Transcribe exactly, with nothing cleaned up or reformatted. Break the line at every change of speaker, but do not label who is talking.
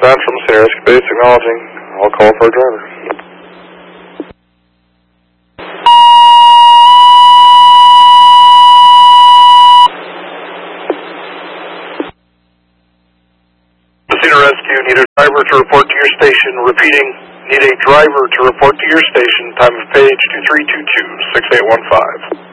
dispatch from Sierra Rescue Base, acknowledging. I'll call for a driver. Messina Rescue, need a driver to report to your station. Repeating, need a driver to report to your station. Time of page two three two two, six eight one five.